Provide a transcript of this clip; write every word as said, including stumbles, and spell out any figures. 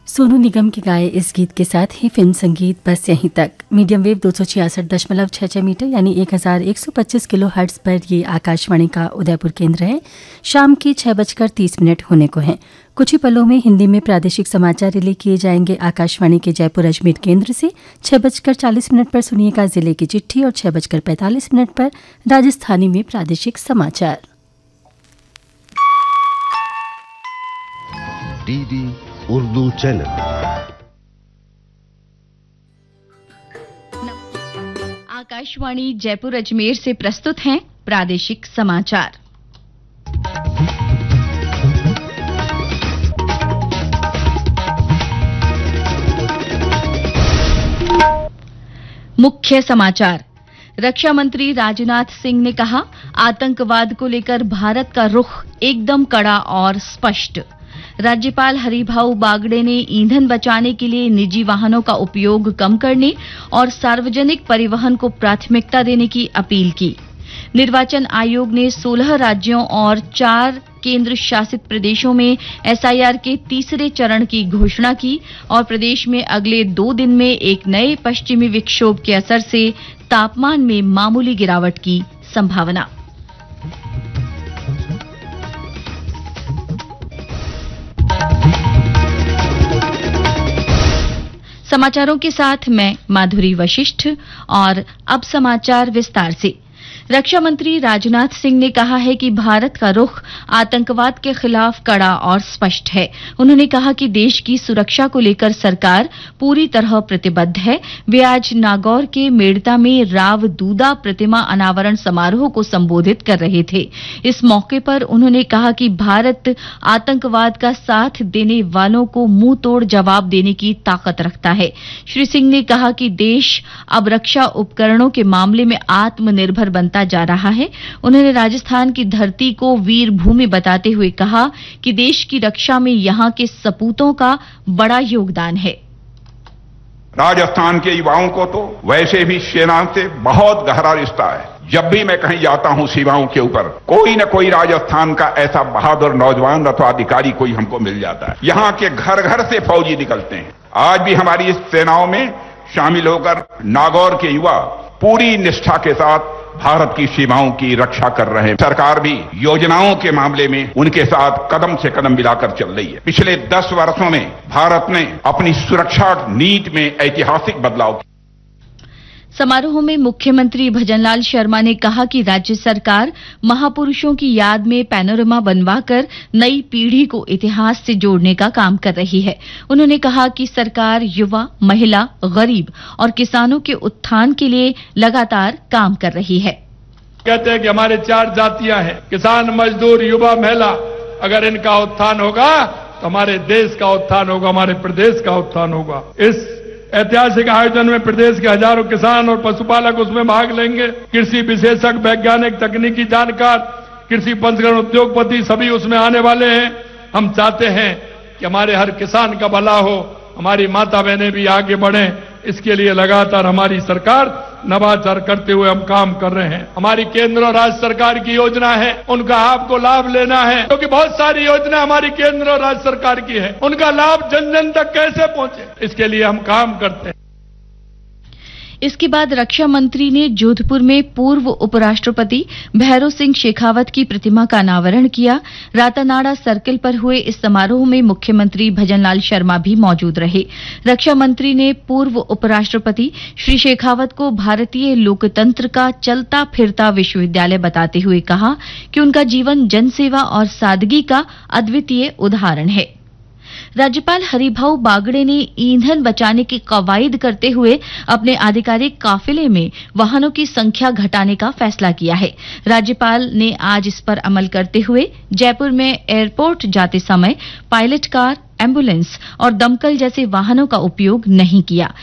सोनू निगम के गाए इस गीत के साथ ही फिल्म संगीत बस यहीं तक। मीडियम वेव दो सौ छियासठ दशमलव छह छह मीटर यानी एक हजार एक सौ पच्चीस किलो हर्ट्ज पर ये आकाशवाणी का उदयपुर केंद्र है। शाम के छह बजकर तीस मिनट होने को हैं। कुछ ही पलों में हिंदी में प्रादेशिक समाचार रिले किए जाएंगे आकाशवाणी के जयपुर अजमेर केंद्र से। छह बजकर चालीस मिनट पर सुनिएगा जिले की चिट्ठी और छह बजकर पैंतालीस मिनट पर राजस्थानी में प्रादेशिक समाचार। DD Urdu channel. आकाशवाणी जयपुर अजमेर से प्रस्तुत हैं प्रादेशिक समाचार। मुख्य समाचार। रक्षा मंत्री राजनाथ सिंह ने कहा, आतंकवाद को लेकर भारत का रुख एकदम कड़ा और स्पष्ट। राज्यपाल हरिभाऊ बागड़े ने ईंधन बचाने के लिए निजी वाहनों का उपयोग कम करने और सार्वजनिक परिवहन को प्राथमिकता देने की अपील की। निर्वाचन आयोग ने सोलह राज्यों और चार केंद्र शासित प्रदेशों में एसआईआर के तीसरे चरण की घोषणा की और प्रदेश में अगले दो दिन में एक नए पश्चिमी विक्षोभ के असर से तापमान में मामूली गिरावट की संभावना। समाचारों के साथ मैं माधुरी वशिष्ठ और अब समाचार विस्तार से। रक्षा मंत्री राजनाथ सिंह ने कहा है कि भारत का रुख आतंकवाद के खिलाफ कड़ा और स्पष्ट है। उन्होंने कहा कि देश की सुरक्षा को लेकर सरकार पूरी तरह प्रतिबद्ध है। वे आज नागौर के मेड़ता में राव दूदा प्रतिमा अनावरण समारोह को संबोधित कर रहे थे। इस मौके पर उन्होंने कहा कि भारत आतंकवाद का साथ देने वालों को मुंह तोड़ जवाब देने की ताकत रखता है। श्री सिंह ने कहा कि देश अब रक्षा उपकरणों के मामले में आत्मनिर्भर बनता जा रहा है। उन्होंने राजस्थान की धरती को वीर भूमि बताते हुए कहा कि देश की रक्षा में यहां के सपूतों का बड़ा योगदान है। राजस्थान के युवाओं को तो वैसे भी सेना से बहुत गहरा रिश्ता है। जब भी मैं कहीं जाता हूं सीमाओं के ऊपर, कोई न कोई राजस्थान का ऐसा बहादुर नौजवान अथवा अधिकारी कोई हमको मिल जाता है। यहां के घर घर से फौजी निकलते हैं। आज भी हमारी इस सेनाओं में शामिल होकर नागौर के युवा पूरी निष्ठा के साथ भारत की सीमाओं की रक्षा कर रहे हैं। सरकार भी योजनाओं के मामले में उनके साथ कदम से कदम मिलाकर चल रही है। पिछले दस वर्षों में भारत ने अपनी सुरक्षा नीति में ऐतिहासिक बदलाव किया। समारोह में मुख्यमंत्री भजनलाल शर्मा ने कहा कि राज्य सरकार महापुरुषों की याद में पैनोरमा बनवाकर नई पीढ़ी को इतिहास से जोड़ने का काम कर रही है। उन्होंने कहा कि सरकार युवा, महिला, गरीब और किसानों के उत्थान के लिए लगातार काम कर रही है। कहते हैं कि हमारे चार जातियां हैं, किसान, मजदूर, युवा, महिला। अगर इनका उत्थान होगा तो हमारे देश का उत्थान होगा, हमारे प्रदेश का उत्थान होगा। इस ऐतिहासिक आयोजन में प्रदेश के हजारों किसान और पशुपालक उसमें भाग लेंगे। कृषि विशेषज्ञ, वैज्ञानिक, तकनीकी जानकार, कृषि पंचगण, उद्योगपति सभी उसमें आने वाले हैं। हम चाहते हैं कि हमारे हर किसान का भला हो, हमारी माता बहनें भी आगे बढ़ें। इसके लिए लगातार हमारी सरकार नवाचार करते हुए हम काम कर रहे हैं। हमारी केंद्र और राज्य सरकार की योजना है, उनका आपको लाभ लेना है, क्योंकि तो बहुत सारी योजना हमारी केंद्र और राज्य सरकार की है। उनका लाभ जन जन तक कैसे पहुंचे, इसके लिए हम काम करते हैं। इसके बाद रक्षा मंत्री ने जोधपुर में पूर्व उपराष्ट्रपति भैरों सिंह शेखावत की प्रतिमा का अनावरण किया। रातानाड़ा सर्किल पर हुए इस समारोह में मुख्यमंत्री भजनलाल शर्मा भी मौजूद रहे। रक्षा मंत्री ने पूर्व उपराष्ट्रपति श्री शेखावत को भारतीय लोकतंत्र का चलता फिरता विश्वविद्यालय बताते हुए कहा कि उनका जीवन जनसेवा और सादगी का अद्वितीय उदाहरण है। राज्यपाल हरिभाऊ बागड़े ने ईंधन बचाने की कवायद करते हुए अपने आधिकारिक काफिले में वाहनों की संख्या घटाने का फैसला किया है। राज्यपाल ने आज इस पर अमल करते हुए जयपुर में एयरपोर्ट जाते समय पायलट कार, एम्बुलेंस और दमकल जैसे वाहनों का उपयोग नहीं किया।